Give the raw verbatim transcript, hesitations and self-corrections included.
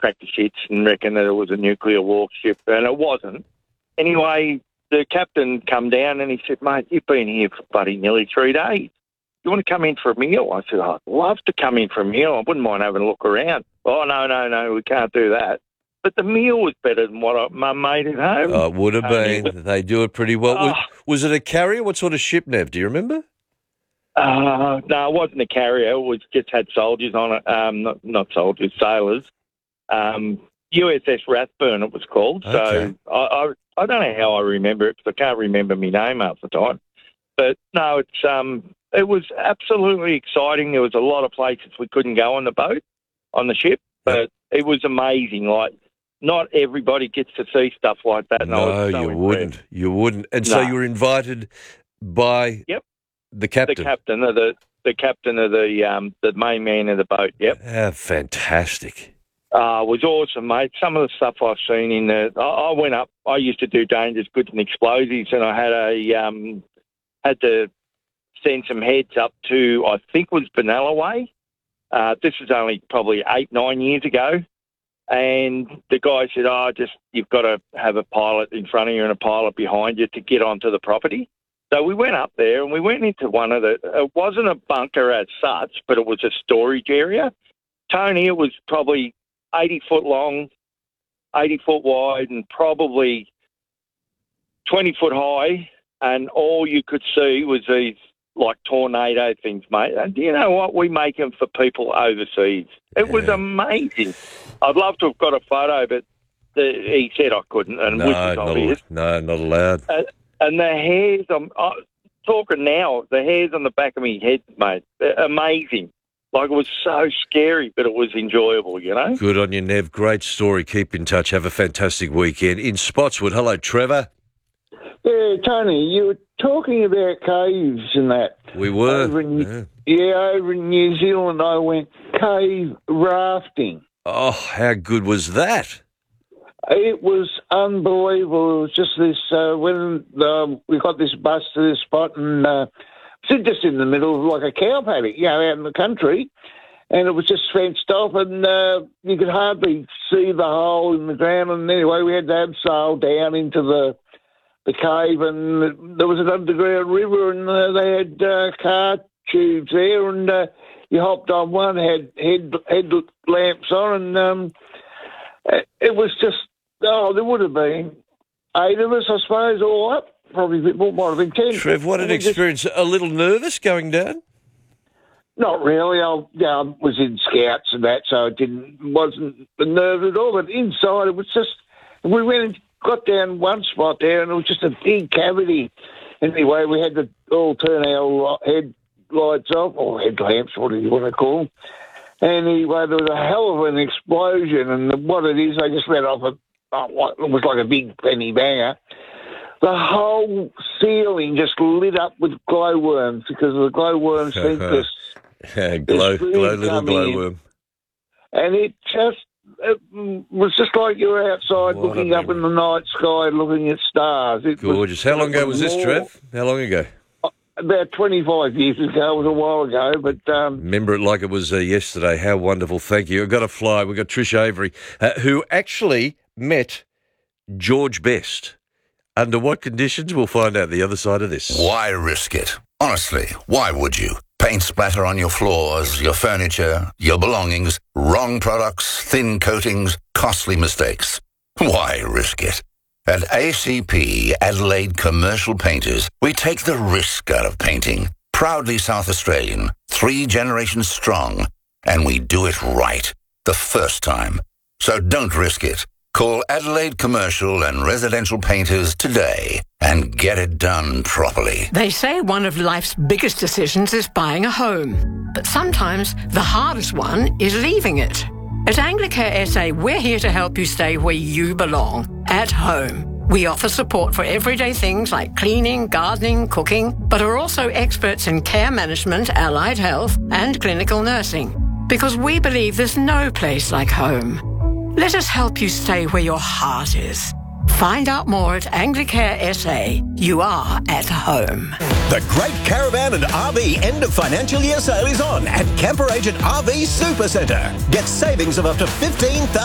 crack the shits and reckon that it was a nuclear warship, and it wasn't. Anyway, the captain come down and he said, mate, you've been here for bloody nearly three days. You want to come in for a meal? I said, I'd love to come in for a meal. I wouldn't mind having a look around. Oh, no, no, no, we can't do that. But the meal was better than what I, my mate at home. Oh, it would have been. Um, They do it pretty well. Was, Oh. was it a carrier? What sort of ship, Nev? Do you remember? Uh, no, it wasn't a carrier. It was just had soldiers on it. Um, not, not soldiers, sailors. Um, U S S Rathburn, it was called. Okay. So I, I, I don't know how I remember it because I can't remember my name half the time. But no, it's um, it was absolutely exciting. There was a lot of places we couldn't go on the boat, on the ship, but it was amazing. Like, not everybody gets to see stuff like that. And I No, was so you impressed. wouldn't. You wouldn't. And so No. you were invited by Yep. the The captain. captain of the the captain of the um the main man of the boat. Yep. Ah, fantastic. Uh, it was awesome, mate. Some of the stuff I've seen in the... I, I went up... I used to do dangerous goods and explosives, and I had a um, had to send some heads up to, I think it was Benalla Way. Uh, this was only probably eight, nine years ago. And the guy said, oh, just you've got to have a pilot in front of you and a pilot behind you to get onto the property. So we went up there, and we went into one of the... It wasn't a bunker as such, but it was a storage area. Tony, it was probably eighty foot long, eighty foot wide, and probably twenty foot high, and all you could see was these like tornado things, mate. And do you know what? We make them for people overseas. It was Yeah. amazing. I'd love to have got a photo, but the, he said I couldn't, and No, which is not, obvious. al- no, not allowed. Uh, and the hairs, I'm uh, talking now, the hairs on the back of my head, mate, they're amazing. Like, it was so scary, but it was enjoyable, you know? Good on you, Nev. Great story. Keep in touch. Have a fantastic weekend. In Spotswood, hello, Trevor. Yeah, Tony, you were talking about caves and that. We were. Over in, Yeah. yeah, over in New Zealand, I went cave rafting. Oh, how good was that? It was unbelievable. It was just this, uh, when uh, we got this bus to this spot, and uh, it's just in the middle of like a cow paddock, you know, out in the country, and it was just fenced off, and uh, you could hardly see the hole in the ground. And anyway, we had to abseil down into the the cave, and there was an underground river, and uh, they had uh, car tubes there, and uh, you hopped on one, had head head lamps on, and um, it was just, oh, there would have been eight of us, I suppose, all up. Probably a bit more, might have been ten. Trev, what an And we just- experience. A little nervous going down? Not really. I, yeah, I was in Scouts and that, so it didn't wasn't nervous at all. But inside, it was just, we went and got down one spot there, and it was just a big cavity. Anyway, we had to all turn our headlights off, or headlamps, whatever you want to call them. Anyway, there was a hell of an explosion, and what it is, they just let off a, oh, what, it was like a big penny banger. The whole ceiling just lit up with glowworms because the glowworms think this. glow, food glow, little coming in. glowworm. And it just it was just like you were outside What a looking up in the memory. night sky, looking at stars. It was Gorgeous. How long ago was this, more- Trev? How long ago? About twenty-five years ago. It was a while ago, but um, Remember it like it was uh, yesterday. How wonderful. Thank you. I've got to fly. We've got Trish Avery, uh, who actually met George Best. Under what conditions? We'll find out the other side of this. Why risk it? Honestly, why would you? Paint splatter on your floors, your furniture, your belongings, wrong products, thin coatings, costly mistakes. Why risk it? At A C P, Adelaide Commercial Painters, we take the risk out of painting. Proudly South Australian, three generations strong, and we do it right, the first time. So don't risk it. Call Adelaide Commercial and Residential Painters today and get it done properly. They say one of life's biggest decisions is buying a home. But sometimes the hardest one is leaving it. At Anglicare S A, we're here to help you stay where you belong, at home. We offer support for everyday things like cleaning, gardening, cooking, but are also experts in care management, allied health, and clinical nursing. Because we believe there's no place like home. Let us help you stay where your heart is. Find out more at Anglicare S A. You are at home. The Great Caravan and R V End of Financial Year Sale is on at Camper Agent R V Super Centre. Get savings of up to fifteen thousand dollars